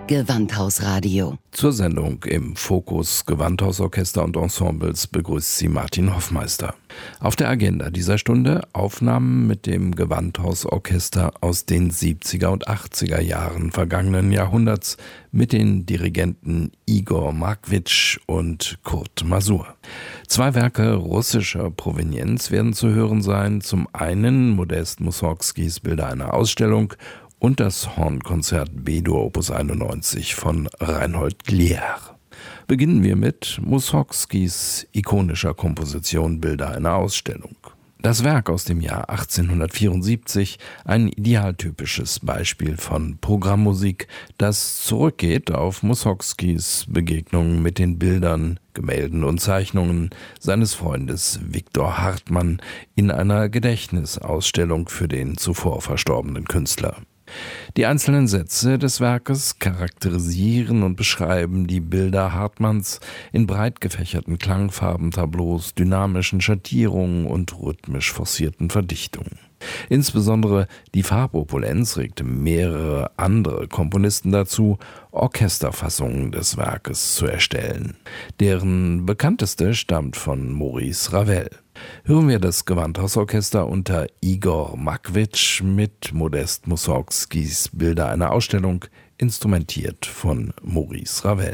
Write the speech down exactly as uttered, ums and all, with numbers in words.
Gewandhausradio. Zur Sendung im Fokus Gewandhausorchester und Ensembles begrüßt sie Martin Hoffmeister. Auf der Agenda dieser Stunde Aufnahmen mit dem Gewandhausorchester aus den siebziger und achtziger Jahren vergangenen Jahrhunderts mit den Dirigenten Igor Markvitsch und Kurt Masur. Zwei Werke russischer Provenienz werden zu hören sein. Zum einen Modest Mussorgskis Bilder einer Ausstellung und das Hornkonzert B-Dur Opus einundneunzig von Reinhold Glier. Beginnen wir mit Mussorgskis ikonischer Komposition Bilder einer Ausstellung. Das Werk aus dem Jahr achtzehnhundertvierundsiebzig, ein idealtypisches Beispiel von Programmmusik, das zurückgeht auf Mussorgskis Begegnungen mit den Bildern, Gemälden und Zeichnungen seines Freundes Viktor Hartmann in einer Gedächtnisausstellung für den zuvor verstorbenen Künstler. Die einzelnen Sätze des Werkes charakterisieren und beschreiben die Bilder Hartmanns in breit gefächerten Klangfarbentableaus, dynamischen Schattierungen und rhythmisch forcierten Verdichtungen. Insbesondere die Farbopulenz regte mehrere andere Komponisten dazu, Orchesterfassungen des Werkes zu erstellen. Deren bekannteste stammt von Maurice Ravel. Hören wir das Gewandhausorchester unter Igor Markvitsch mit Modest Mussorgskis Bilder einer Ausstellung, instrumentiert von Maurice Ravel.